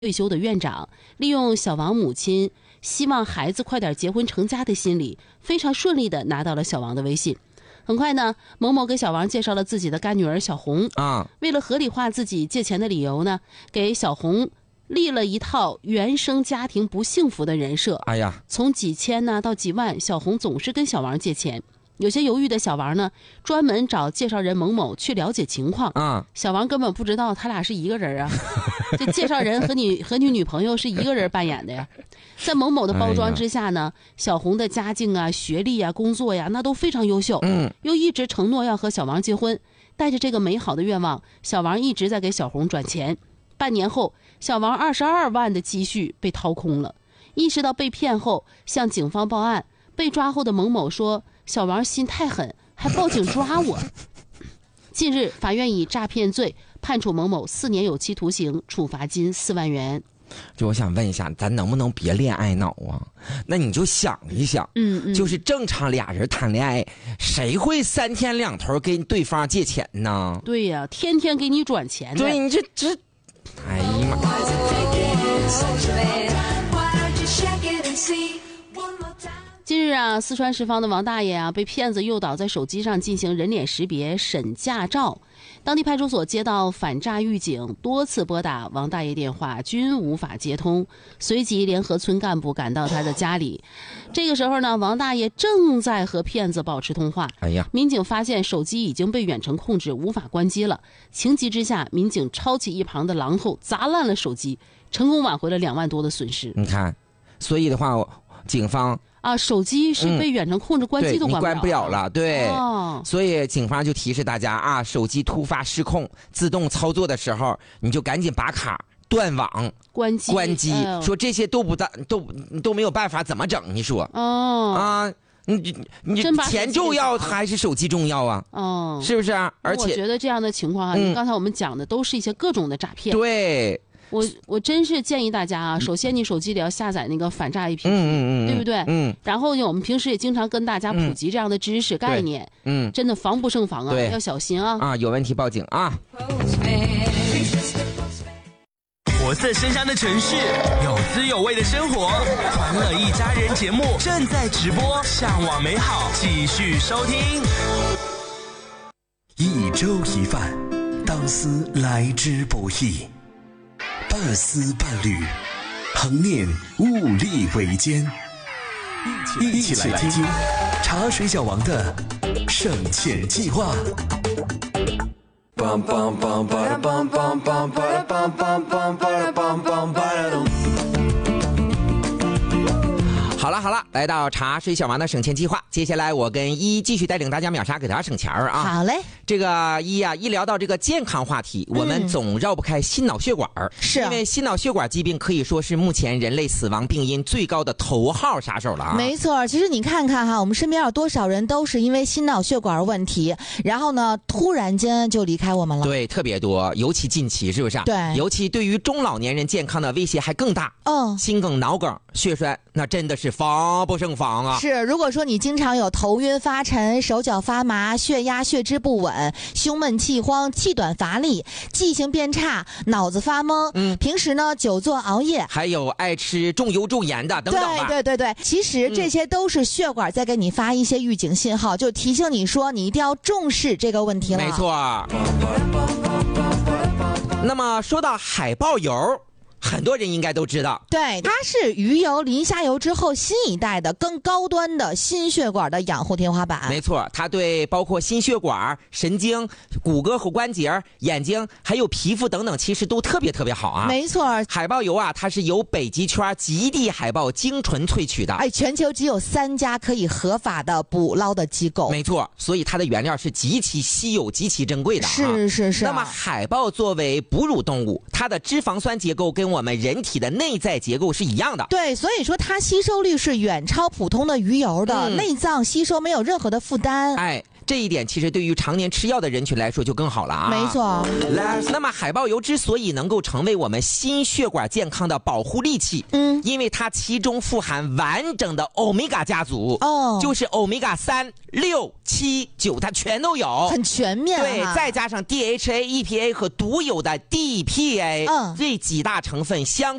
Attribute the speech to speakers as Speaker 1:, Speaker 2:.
Speaker 1: 退休的院长，利用小王母亲希望孩子快点结婚成家的心理，非常顺利地拿到了小王的微信。很快呢，某某给小王介绍了自己的干女儿小红啊。为了合理化自己借钱的理由呢，给小红立了一套原生家庭不幸福的人设。
Speaker 2: 哎呀，
Speaker 1: 从几千呢到几万，小红总是跟小王借钱。有些犹豫的小王呢，专门找介绍人某某去了解情况啊。小王根本不知道他俩是一个人啊，这介绍人和你女朋友是一个人扮演的呀。在某某的包装之下呢，小红的家境啊、学历啊、工作呀，那都非常优秀。又一直承诺要和小王结婚，带着这个美好的愿望，小王一直在给小红转钱。半年后，小王22万的积蓄被掏空了。意识到被骗后，向警方报案。被抓后的某某说，小王心太狠，还报警抓我。近日，法院以诈骗罪判处某某4年有期徒刑，处罚金4万元。
Speaker 2: 就我想问一下，咱能不能别恋爱脑啊？那你就想一想，就是正常俩人谈恋爱，谁会3天2头给对方借钱呢？
Speaker 1: 对呀，天天给你转钱的。
Speaker 2: 对，你这，哎呀妈！
Speaker 1: 近日啊，四川十方的王大爷啊被骗子诱导在手机上进行人脸识别审驾照。当地派出所接到反诈预警，多次拨打王大爷电话均无法接通，随即联合村干部赶到他的家里。这个时候呢，王大爷正在和骗子保持通话。哎呀，民警发现手机已经被远程控制，无法关机了。情急之下，民警抄起一旁的榔头砸烂了手机，成功挽回了2万多的损失。
Speaker 2: 你看，所以的话，警方
Speaker 1: 手机是被远程控制关机都
Speaker 2: 关不了了，对，所以警方就提示大家啊，手机突发失控自动操作的时候，你就赶紧拔卡断网关机，说这些都没有办法，怎么整？你说你钱重要还是手机重要啊？是不是啊？而且
Speaker 1: 我觉得这样的情况刚才我们讲的都是一些各种的诈骗。
Speaker 2: 对。
Speaker 1: 我真是建议大家啊，首先你手机里要下载那个反诈 APP，对不对？然后呢，我们平时也经常跟大家普及这样的知识概念，真的防不胜防啊，要小心啊！
Speaker 2: 有问题报警啊！
Speaker 3: 活色生香的城市，有滋有味的生活，欢乐一家人节目正在直播，向往美好，继续收听。
Speaker 4: 一粥一饭，当思来之不易。半丝半缕，恒念物力维艰。一起来听茶水小王的省钱计划。
Speaker 2: 好了，来到茶水小王的省钱计划，接下来我跟继续带领大家秒杀，给大家省钱啊！
Speaker 5: 好嘞，
Speaker 2: 这个一聊到这个健康话题，我们总绕不开心脑血管，是因为心脑血管疾病可以说是目前人类死亡病因最高的头号杀手了啊！
Speaker 5: 没错，其实你看看哈，我们身边有多少人都是因为心脑血管问题，然后呢，突然间就离开我们了。
Speaker 2: 对，特别多，尤其近期是不是？
Speaker 5: 对，
Speaker 2: 尤其对于中老年人健康的威胁还更大。心梗、脑梗、血栓，那真的是防不胜防啊！
Speaker 5: 是，如果说你经常有头晕发沉、手脚发麻、血压血脂不稳、胸闷气慌、气短乏力、记性变差、脑子发懵，平时呢久坐熬夜，
Speaker 2: 还有爱吃重油重盐的等等吧。
Speaker 5: 对，其实这些都是血管在给你发一些预警信号，就提醒你说你一定要重视这个问题了。
Speaker 2: 没错。那么说到海豹油，很多人应该都知道，
Speaker 5: 对，它是鱼油、磷虾油之后新一代的更高端的心血管的养护天花板。
Speaker 2: 没错，它对包括心血管、神经、骨骼和关节、眼睛还有皮肤等等，其实都特别好啊。
Speaker 5: 没错，
Speaker 2: 海豹油啊，它是由北极圈极地海豹精纯萃取的。
Speaker 5: 全球只有3家可以合法的捕捞的机构。
Speaker 2: 没错，所以它的原料是极其稀有、极其珍贵的。
Speaker 5: 是。
Speaker 2: 那么海豹作为哺乳动物，它的脂肪酸结构跟我们人体的内在结构是一样的。
Speaker 5: 对，所以说它吸收率是远超普通的鱼油的，内脏吸收没有任何的负担。
Speaker 2: 这一点其实对于常年吃药的人群来说就更好了啊。
Speaker 5: 没错。
Speaker 2: 那么海豹油之所以能够成为我们心血管健康的保护利器，因为它其中富含完整的欧米伽家族，就是欧米伽3、6、7、9，它全都有，
Speaker 5: 很全面。
Speaker 2: 对，再加上 DHA、EPA 和独有的 DPA，这几大成分相